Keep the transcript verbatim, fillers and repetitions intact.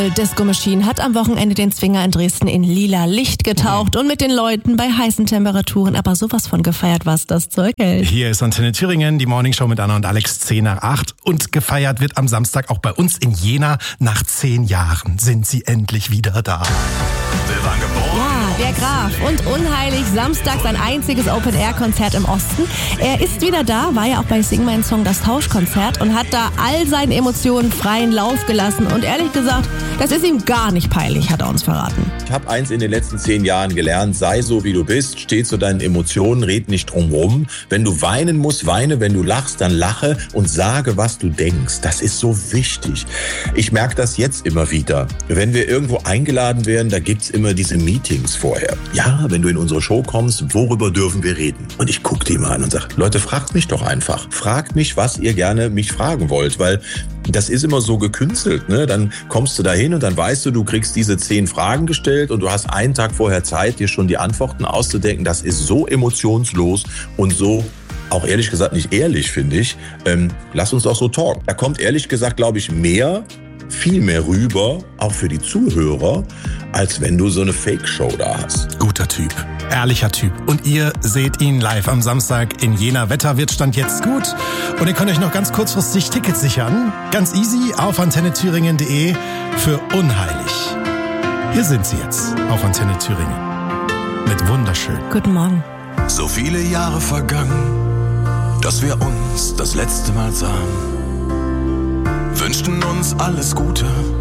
Disco Machine hat am Wochenende den Zwinger in Dresden in lila Licht getaucht und mit den Leuten bei heißen Temperaturen aber sowas von gefeiert, was das Zeug hält. Hier ist Antenne Thüringen, die Morningshow mit Anna und Alex, zehn nach acht. Und gefeiert wird am Samstag auch bei uns in Jena. Nach zehn Jahren sind sie endlich wieder da. Wir waren geboren. Ja, der Graf und Unheilig, Samstag sein einziges Open-Air-Konzert im Osten. Er ist wieder da, war ja auch bei Sing Mein Song das Tauschkonzert und hat da all seinen Emotionen freien Lauf gelassen. Und ehrlich gesagt, das ist ihm gar nicht peinlich, hat er uns verraten. Ich habe eins in den letzten zehn Jahren gelernt: sei so, wie du bist, steh zu deinen Emotionen, red nicht drum rum. Wenn du weinen musst, weine. Wenn du lachst, dann lache und sage, was du denkst. Das ist so wichtig. Ich merke das jetzt immer wieder. Wenn wir irgendwo eingeladen werden, da gibt's immer diese Meetings vorher. Ja, wenn du in unsere Show kommst, worüber dürfen wir reden? Und ich gucke die mal an und sage, Leute, fragt mich doch einfach. Fragt mich, was ihr gerne mich fragen wollt, weil das ist immer so gekünstelt, ne? Dann kommst du da hin und dann weißt du, du kriegst diese zehn Fragen gestellt und du hast einen Tag vorher Zeit, dir schon die Antworten auszudenken. Das ist so emotionslos und so auch ehrlich gesagt nicht ehrlich, finde ich. Ähm, lass uns doch so talken. Da kommt ehrlich gesagt, glaube ich, mehr, viel mehr rüber, auch für die Zuhörer, als wenn du so eine Fake-Show da hast. Guter Typ, ehrlicher Typ. Und ihr seht ihn live am Samstag in Jena. Wetter wird Stand jetzt gut. Und ihr könnt euch noch ganz kurzfristig Tickets sichern. Ganz easy auf antenne thüringen punkt de für Unheilig. Hier sind sie jetzt auf Antenne Thüringen. Mit Wunderschön. Guten Morgen. So viele Jahre vergangen, dass wir uns das letzte Mal sahen. Wünschten uns alles Gute